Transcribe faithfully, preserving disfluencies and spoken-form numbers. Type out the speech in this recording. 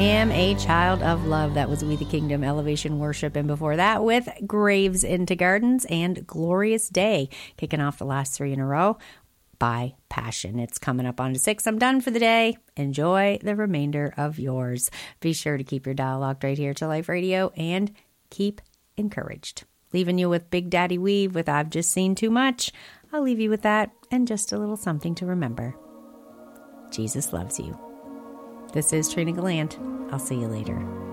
am a child of love. That was We the Kingdom, Elevation Worship. And before that, with Graves into Gardens and Glorious Day, kicking off the last three in a row by Passion. It's coming up on to six. I'm done for the day. Enjoy the remainder of yours. Be sure to keep your dial locked right here to Life Radio and keep encouraged. Leaving you with Big Daddy Weave with I've Just Seen Too Much. I'll leave you with that and just a little something to remember. Jesus loves you. This is Trina Gallant. I'll see you later.